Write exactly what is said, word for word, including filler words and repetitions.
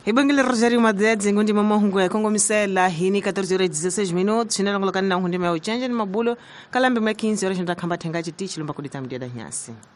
Ibangile Rosario Madede ngundi mama hungu ya Kongo misela hini quatorze horas dezesseis minutos chinelo ngolokana na hundi ma uchanje ni mabulo kalambe ma quinze horas nda khamba thenga chitichi lomba kudita mdia da nyasi.